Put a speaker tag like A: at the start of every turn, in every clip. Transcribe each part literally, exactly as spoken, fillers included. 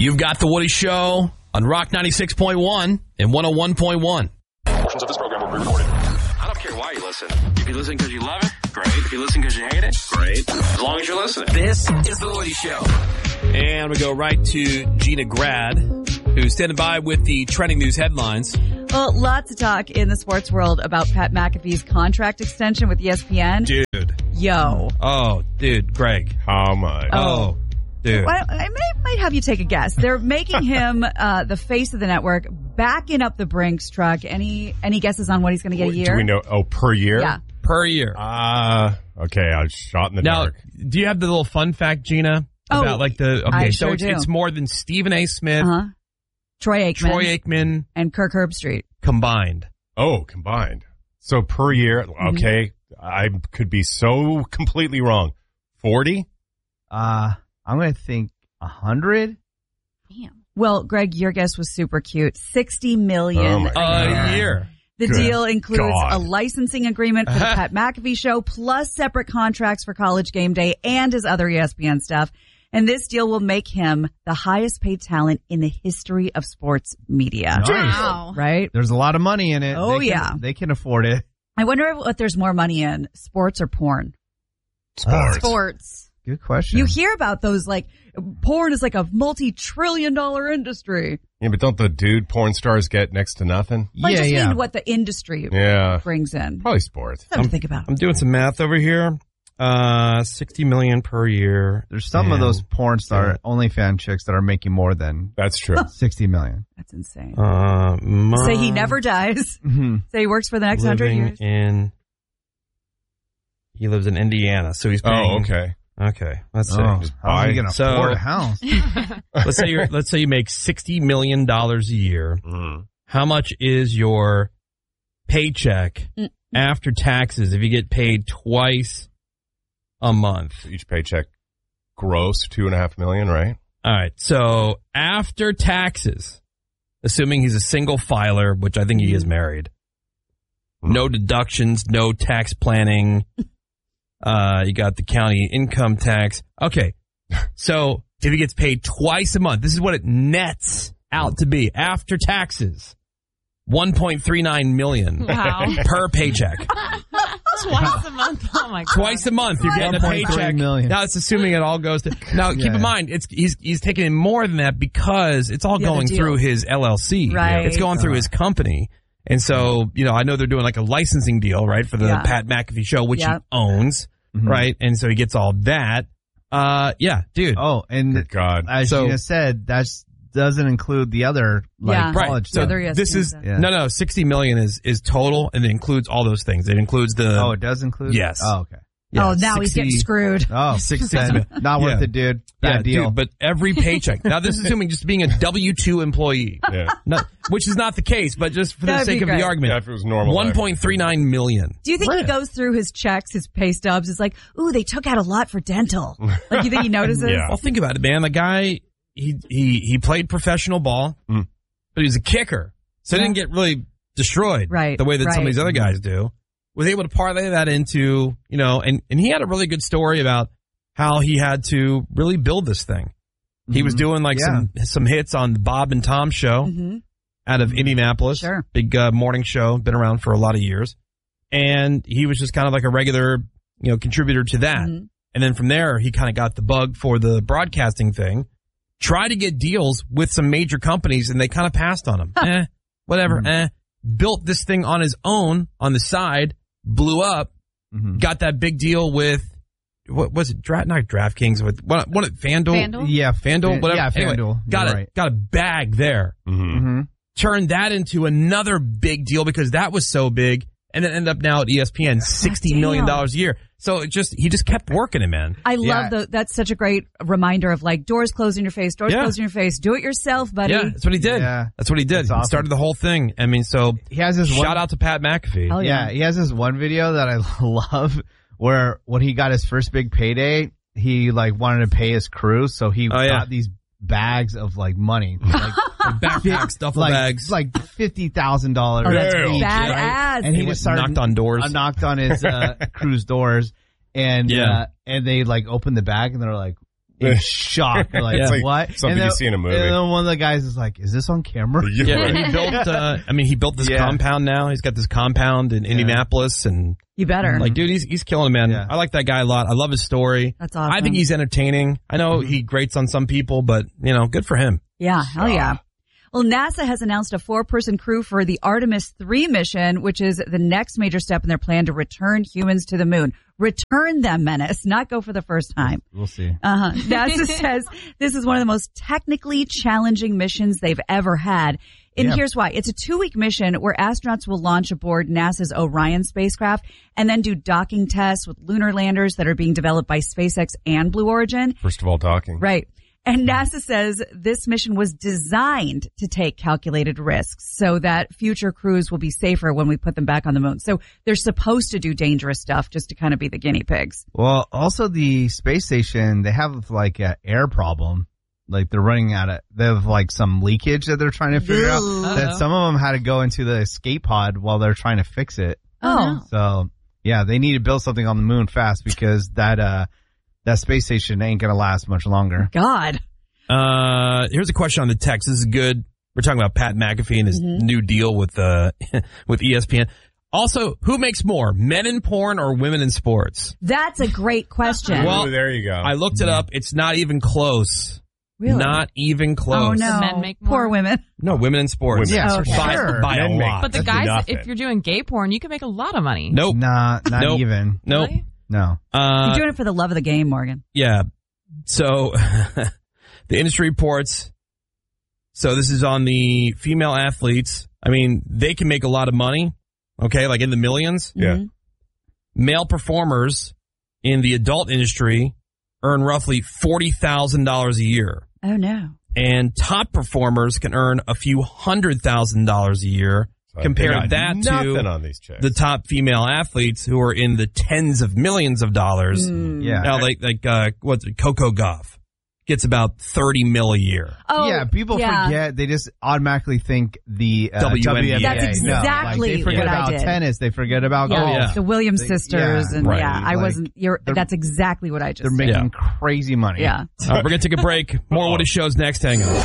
A: You've got The Woody Show on Rock ninety-six point one and one oh one point one.
B: Portions of this program will be recorded.
C: I don't care why you listen. If you listen because you love it, great. If you listen because you hate it, great. As long as you're listening.
A: This is The Woody Show. And we go right to Gina Grad, who's standing by with the trending news headlines.
D: Well, lots of talk in the sports world about Pat McAfee's contract extension with E S P N.
A: Dude.
D: Yo.
A: Oh, dude, Greg.
E: How much?
A: Oh, dude.
D: Well, I may, might have you take a guess. They're making him uh, the face of the network, backing up the Brinks truck. Any any guesses on what he's going to get a year?
E: Do we know? Oh, per year?
D: Yeah.
A: Per year.
E: Ah, uh, okay. I was shot in the
A: now,
E: dark.
A: Do you have the little fun fact, Gina?
D: Oh,
A: about like the okay,
D: I
A: so
D: sure
A: it's,
D: do.
A: it's more than Stephen A. Smith,
D: Uh-huh. Troy Aikman.
A: Troy Aikman,
D: and Kirk Herbstreit
A: combined.
E: Oh, combined. So per year, okay. Mm-hmm. I could be so completely wrong. forty?
F: Uh, I'm going to think one hundred.
D: Damn. Well, Greg, your guess was super cute. sixty million
E: Oh my
D: a
A: A
D: year.
A: year.
D: The
E: Good
D: deal includes
E: God.
D: a licensing agreement for the Pat McAfee show, plus separate contracts for College Game Day and his other E S P N stuff. And this deal will make him the highest paid talent in the history of sports media.
F: Nice.
G: Wow.
D: Right?
F: There's a lot of money in it.
D: Oh,
F: They can-
D: yeah.
F: They can afford it.
D: I wonder what there's more money in, sports or porn.
E: Sports.
G: Sports.
F: Good question.
D: You hear about those, like, porn is like a multi-trillion dollar industry.
E: Yeah, but don't the dude porn stars get next to nothing?
D: I
F: yeah,
D: just
F: yeah.
D: mean what the industry
E: Yeah.
D: brings in.
E: Probably sports.
D: Something to think about.
A: I'm doing some math over here. Uh, sixty million per year.
F: There's some of
A: And-
F: those porn star OnlyFans chicks that are making more than
E: That's true.
F: sixty million.
D: That's insane.
A: Uh, my
D: Say he never dies.
F: Mm-hmm.
D: Say he works for the next hundred
A: living
D: years.
A: in. He lives in Indiana, so he's paying.
E: Oh, okay.
A: Okay, let's see.
F: Oh,
E: Just
F: how are
E: buy-
F: you going to
A: So-
F: afford a house?
A: let's say you let's say you make sixty million dollars a year.
E: Mm.
A: How much is your paycheck
D: Mm.
A: after taxes if you get paid twice a month?
E: Each paycheck gross two and a half million, right?
A: All right. So after taxes, assuming he's a single filer, which I think he is married, no deductions, no tax planning. Uh, you got the county income tax. Okay. So if he gets paid twice a month, this is what it nets out to be after taxes. one point three nine million
G: Wow.
A: per paycheck.
G: Twice a month. Oh my god.
A: Twice a month, you're getting a
F: one point three
A: paycheck.
F: million.
A: Now it's assuming it all goes to. Now keep
F: Yeah.
A: in mind, it's he's he's taking in more than that because it's all
D: The other
A: going
D: deal.
A: through his L L C.
D: Right.
A: It's going through his company, and so you know I know they're doing like a licensing deal, right, for the
D: Yeah.
A: Pat McAfee show, which
D: Yeah.
A: he owns,
F: Mhm.
A: right, and so he gets all that. Uh, yeah, dude.
F: Oh, and
E: Good God.
F: as
A: So-
F: Gina said, that doesn't include the other like
D: Yeah.
A: Right.
F: college
A: So
F: stuff.
D: Other E S P N
A: this is
D: stuff.
F: Yeah.
A: no, no. Sixty million is is total, and it includes all those things. It includes the
F: Oh, it does include?
A: Yes.
F: Oh, okay.
A: yeah,
D: oh, now he's
A: sixty
D: getting screwed.
F: Oh,
A: Six-
F: then
A: six-
F: not worth
A: yeah.
F: it, dude. Bad
A: yeah,
F: deal.
A: dude, but every paycheck. Now this is assuming just being a W two employee.
E: Yeah.
A: Not, which is not the case, but just for the
D: That'd
A: sake
D: be
A: of
D: great.
A: the argument,
E: Yeah, if it was normal.
A: one
E: life.
A: point three nine million.
D: Do you think he
A: Right.
D: goes through his checks, his pay stubs? It's like, ooh, they took out a lot for dental. Like, you think he notices?
E: Yeah.
A: Well, think about it, man. The guy, he he he played professional ball,
E: Mm.
A: but he was a kicker, so he didn't get really destroyed
D: Right,
A: the way that some of
D: right.
A: these other guys do. Was able to parlay that into, you know, and and he had a really good story about how he had to really build this thing. He was doing like
F: Yeah.
A: some some hits on the Bob and Tom show.
D: hmm
A: Out of Indianapolis.
D: Sure.
A: Big uh, morning show, been around for a lot of years. And he was just kind of like a regular, you know, contributor to that.
D: Mhm.
A: And then from there, he kind of got the bug for the broadcasting thing, tried to get deals with some major companies, and they kind of passed on him. eh, whatever, eh. Built this thing on his own on the side, blew up,
F: Mhm.
A: got that big deal with, what was it? Dra- not DraftKings, with what, what, FanDuel?
G: FanDuel?
F: Yeah,
A: FanDuel,
F: Fan-
A: whatever.
F: Yeah,
A: Anyway,
F: FanDuel.
A: got
F: You're
A: a,
F: right.
A: got a bag there.
E: Mhm.
F: Mm-hmm.
A: Turned that into another big deal because that was so big, and then ended up now at E S P N, sixty million dollars a year. So it just he just kept working it, man.
D: I
F: Yeah.
D: love the, that's such a great reminder of like doors closed in your face, doors
A: Yeah.
D: closed in your face. Do it yourself, buddy.
A: Yeah, that's what he did.
F: Yeah.
A: That's what he did.
F: That's
A: He
F: awesome.
A: started the whole thing. I mean, so
F: He has this
A: shout
F: one,
A: out to Pat McAfee.
D: Hell
F: yeah, he has this one video that I love where when he got his first big payday, he like wanted to pay his crew, so he
A: Oh, yeah.
F: got these bags of like money, like,
A: Backpacks, duffel
F: like,
A: bags.
F: like fifty thousand dollars.
D: Oh, that's
E: Damn.
D: badass.
F: And he
A: He
F: just
A: went
F: started
A: knocked on doors.
F: I knocked on his uh, crew's doors, and
A: Yeah.
F: uh, and they like opened the bag, and they're like, in shock. Like,
E: It's like
F: what?
E: something
F: and
E: you
F: then,
E: see in a movie.
F: And then one of the guys is like, is this on camera?
A: Yeah, he built. Uh, I mean, he built this
F: Yeah.
A: compound. Now he's got this compound in Indianapolis, and
D: You better.
A: like, dude, he's he's killing it, man.
F: Yeah.
A: I like that guy a lot. I love his story.
D: That's awesome.
A: I think he's entertaining. I know he grates on some people, but you know, good for him.
D: Yeah, hell yeah. Well, NASA has announced a four-person crew for the Artemis three mission, which is the next major step in their plan to return humans to the moon. Return them, Menace, not go for the first time.
F: We'll see.
D: Uh-huh. NASA says this is one of the most technically challenging missions they've ever had. And
F: Yeah.
D: here's why. It's a two-week mission where astronauts will launch aboard NASA's Orion spacecraft and then do docking tests with lunar landers that are being developed by SpaceX and Blue Origin.
E: First of all, talking.
D: Right. And NASA says this mission was designed to take calculated risks so that future crews will be safer when we put them back on the moon. So they're supposed to do dangerous stuff just to kind of be the guinea pigs.
F: Well, also the space station, they have like an air problem. Like they're running out of, they have like some leakage that they're trying to figure out.
G: Uh-oh.
F: That some of them had to go into the escape pod while they're trying to fix it.
D: Oh.
F: So yeah, they need to build something on the moon fast because that, uh, that space station ain't going to last much longer.
D: God.
A: Uh, here's a question on the text. This is good. We're talking about Pat McAfee and his
D: Mm-hmm.
A: new deal with uh with E S P N. Also, who makes more, men in porn or women in sports?
D: That's a great question.
A: Well,
E: Ooh, there you go.
A: I looked it up. It's not even close.
D: Really?
A: Not even close.
D: Oh, no.
G: Men make more.
D: Poor women.
A: No, women in sports.
E: Women.
F: Yeah,
D: Okay.
F: for
A: By,
F: sure.
A: by a
E: Men make-
A: lot.
G: But the
E: That's
G: guys,
E: nothing.
G: if you're doing gay porn, you can make a lot of money.
A: Nope.
F: Nah, not
A: Nope.
F: even.
A: Nope.
G: Really?
F: No.
A: Uh,
D: You're doing it for the love of the game, Morgan.
A: Yeah. So the industry reports. So this is on the female athletes. I mean, they can make a lot of money. Okay. Like in the millions.
E: yeah.
D: Mhm.
A: Male performers in the adult industry earn roughly forty thousand dollars a year.
D: Oh, no.
A: And top performers can earn a few hundred thousand dollars a year.
E: So
A: Compare
E: they got
A: that
E: nothing
A: to
E: on these chicks.
A: the top female athletes who are in the tens of millions of dollars.
D: Mm.
F: Yeah.
A: Now, like, like, uh, what's it? Coco Gauff gets about thirty mil a year.
D: Oh,
F: yeah, people
D: yeah.
F: forget. They just automatically think the uh,
A: W N B A.
F: W N B A.
D: That's
F: No, like,
D: exactly
F: they forget
D: what I
F: about
D: did.
F: tennis. They forget about
D: Yeah,
F: golf.
A: yeah.
D: the Williams
F: They-
D: sisters,
F: yeah,
D: and
A: right.
D: yeah, I
F: Like,
D: wasn't. You're.
F: they're-
D: That's exactly what I just.
F: They're
D: said.
F: making
A: Yeah.
F: crazy money.
D: Yeah.
A: All right, we're going to take a break. More Woody Show's next. Hang on.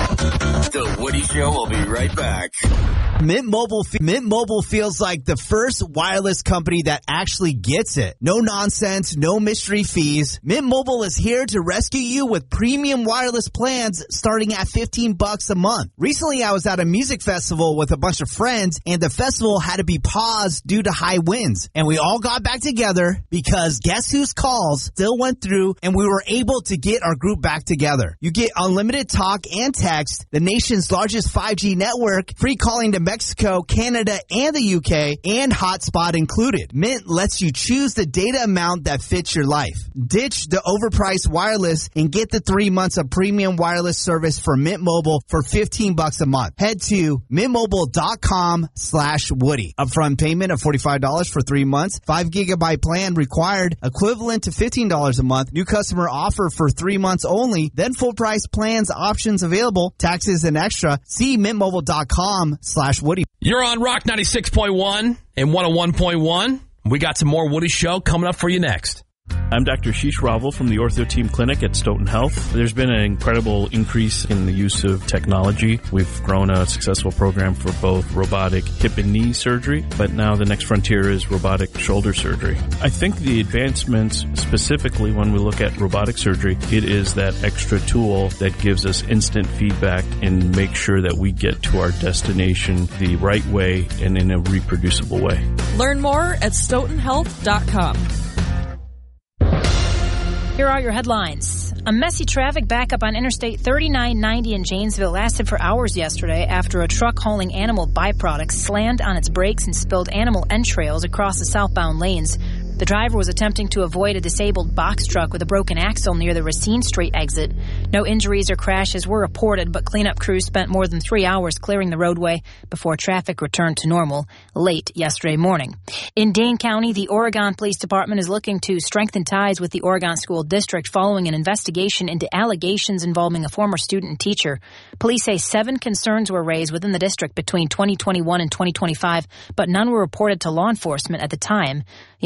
C: The Woody Show will be right back.
H: Mint Mobile, Mint Mobile feels like the first wireless company that actually gets it. No nonsense, no mystery fees. Mint Mobile is here to rescue you with premium wireless plans starting at fifteen bucks a month. Recently, I was at a music festival with a bunch of friends, and the festival had to be paused due to high winds. And we all got back together because guess whose calls still went through, and we were able to get our group back together. You get unlimited talk and text, the nation's largest five G network, free calling to Mexico, Canada, and the U K, and hotspot included. Mint lets you choose the data amount that fits your life. Ditch the overpriced wireless and get the three months of premium wireless service for Mint Mobile for fifteen bucks a month. Head to mintmobile.com slash Woody. Upfront payment of forty-five dollars for three months. five gigabyte plan required, equivalent to fifteen dollars a month. New customer offer for three months only. Then full price plans options available. Taxes and extra. See mintmobile.com slash Woody.
A: You're on Rock ninety-six point one and one oh one point one. We got some more Woody Show coming up for you next.
I: I'm Doctor Sheesh Ravel from the Ortho Team Clinic at Stoughton Health. There's been an incredible increase in the use of technology. We've grown a successful program for both robotic hip and knee surgery, but now the next frontier is robotic shoulder surgery. I think the advancements, specifically when we look at robotic surgery, it is that extra tool that gives us instant feedback and makes sure that we get to our destination the right way and in a reproducible way.
J: Learn more at stoughton health dot com.
K: Here are your headlines. A messy traffic backup on Interstate thirty-nine ninety in Janesville lasted for hours yesterday after a truck hauling animal byproducts slammed on its brakes and spilled animal entrails across the southbound lanes. The driver was attempting to avoid a disabled box truck with a broken axle near the Racine Street exit. No injuries or crashes were reported, but cleanup crews spent more than three hours clearing the roadway before traffic returned to normal late yesterday morning. In Dane County, the Oregon Police Department is looking to strengthen ties with the Oregon School District following an investigation into allegations involving a former student and teacher. Police say seven concerns were raised within the district between twenty twenty-one and twenty twenty-five, but none were reported to law enforcement at the time. The investigation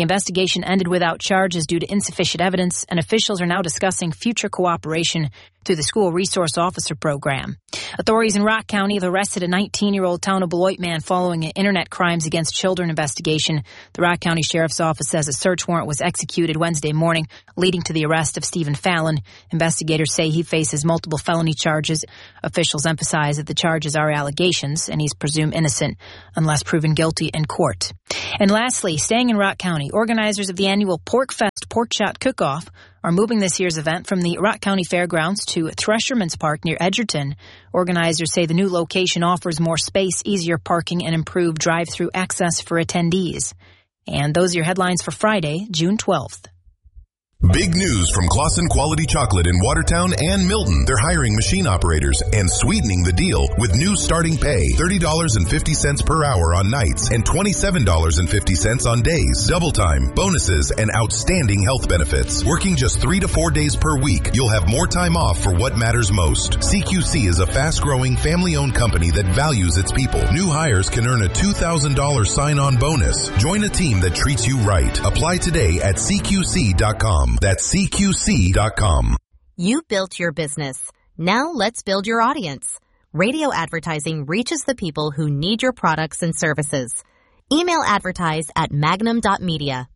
K: investigation ended without charges due to insufficient evidence, and officials are now discussing future cooperation through the school resource officer program. Authorities in Rock County have arrested a nineteen-year-old town of Beloit man following an internet crimes against children investigation. The Rock County Sheriff's Office says a search warrant was executed Wednesday morning, leading to the arrest of Stephen Fallon. Investigators say he faces multiple felony charges. Officials emphasize that the charges are allegations, and he's presumed innocent unless proven guilty in court. And lastly, staying in Rock County, organizers of the annual Pork Fest Pork Chop Cook-Off are moving this year's event from the Rock County Fairgrounds to Thresherman's Park near Edgerton. Organizers say the new location offers more space, easier parking, and improved drive-through access for attendees. And those are your headlines for Friday, June twelfth.
L: Big news from Claussen Quality Chocolate in Watertown and Milton. They're hiring machine operators and sweetening the deal with new starting pay, thirty dollars and fifty cents per hour on nights and twenty-seven dollars and fifty cents on days. Double time, bonuses, and outstanding health benefits. Working just three to four days per week, you'll have more time off for what matters most. C Q C is a fast-growing, family-owned company that values its people. New hires can earn a two thousand dollars sign-on bonus. Join a team that treats you right. Apply today at C Q C dot com. That's C Q C dot com.
M: You built your business. Now let's build your audience. Radio advertising reaches the people who need your products and services. Email advertise at magnum dot media.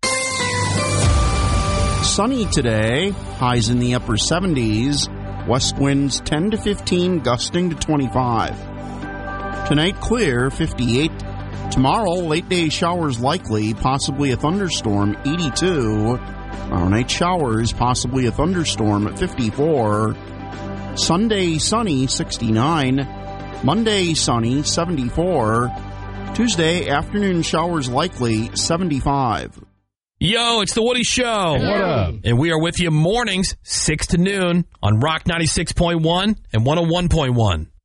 N: Sunny today, highs in the upper seventies, west winds ten to fifteen, gusting to twenty-five. Tonight clear, fifty-eight. Tomorrow, late day showers likely, possibly a thunderstorm, eighty-two. Tomorrow night showers, possibly a thunderstorm at fifty-four. Sunday sunny, sixty-nine. Monday sunny, seventy-four. Tuesday afternoon showers likely, seventy-five.
A: Yo, it's the Woody Show.
E: What up?
A: And we are with you mornings, six to noon on Rock ninety-six point one and one oh one point one.